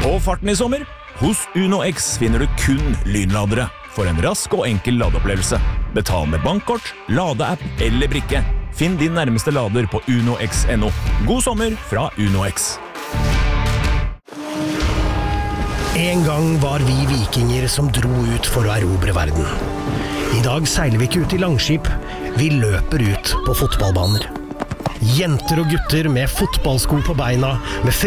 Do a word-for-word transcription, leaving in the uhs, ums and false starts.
Og farten i sommer? Hos Uno X finner du kun lynladere for en rask og enkel ladeopplevelse. Betal med bankkort, ladeapp eller brikke. Finn din nærmeste lader på uno x punktum no. God sommer fra Uno X. En gang var vi vikinger som dro ut for å erobre verden. I dag seiler vi ikke ut i langskip, vi løper ut på fotballbaner. Jenter og gutter med fotballsko på beina, med